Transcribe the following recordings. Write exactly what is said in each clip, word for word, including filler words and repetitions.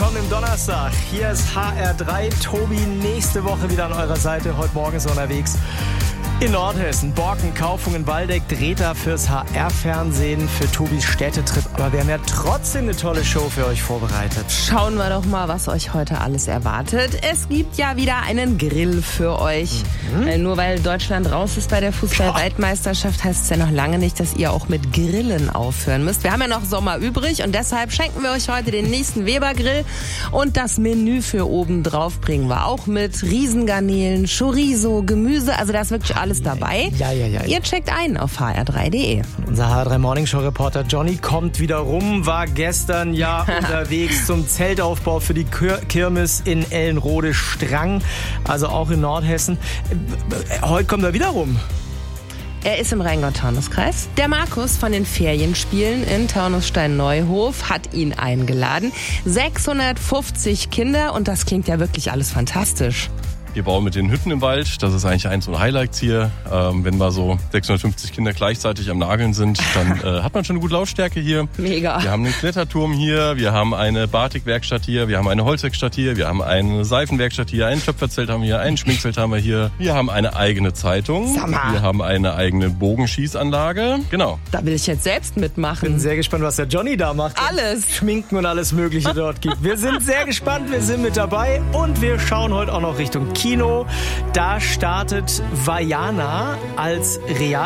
willkommen im Donnerstag. Hier ist H R drei. Tobi nächste Woche wieder an eurer Seite. Heute Morgen ist er unterwegs in Nordhessen. Borken, Kaufungen, Waldeck dreht er fürs H R-Fernsehen, für Tobis Städtetrip. Aber wir haben ja trotzdem eine tolle Show für euch vorbereitet. Schauen wir doch mal, was euch heute alles erwartet. Es gibt ja wieder einen Grill für euch. Mhm. Weil nur weil Deutschland raus ist bei der Fußball-Weltmeisterschaft, heißt es ja noch lange nicht, dass ihr auch mit Grillen aufhören müsst. Wir haben ja noch Sommer übrig und deshalb schenken wir euch heute den nächsten Weber-Grill. Und das Menü für oben drauf bringen wir auch mit. Riesengarnelen, Chorizo, Gemüse, also da ist wirklich alles dabei. Ja, ja, ja. Ihr checkt ein auf h r drei punkt d e. Unser H R drei Morningshow-Reporter Johnny kommt wieder rum, war gestern ja unterwegs zum Zeltaufbau für die Kirmes in Ellenrode-Strang, also auch in Nordhessen. Heute kommt er wieder rum. Er ist im Rheingau-Taunus-Kreis. Der Markus von den Ferienspielen in Taunusstein-Neuhof hat ihn eingeladen. sechshundertfünfzig Kinder und das klingt ja wirklich alles fantastisch. Wir bauen mit den Hütten im Wald. Das ist eigentlich eins unserer Highlights hier. Ähm, wenn mal so sechshundertfünfzig Kinder gleichzeitig am Nageln sind, dann äh, hat man schon eine gute Lautstärke hier. Mega. Wir haben einen Kletterturm hier, wir haben eine Batikwerkstatt hier, wir haben eine Holzwerkstatt hier, wir haben eine Seifenwerkstatt hier, ein Töpferzelt haben wir hier, ein Schminkzelt haben wir hier. Wir haben eine eigene Zeitung. Summer. Wir haben eine eigene Bogenschießanlage. Genau. Da will ich jetzt selbst mitmachen. Bin sehr gespannt, was der Johnny da macht. Alles. Schminken und alles Mögliche dort gibt. Wir sind sehr gespannt, wir sind mit dabei und wir schauen heute auch noch Richtung Kino. Da startet Vaiana als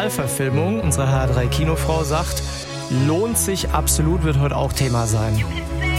Realverfilmung. Unsere H R drei Kinofrau sagt, lohnt sich absolut, wird heute auch Thema sein.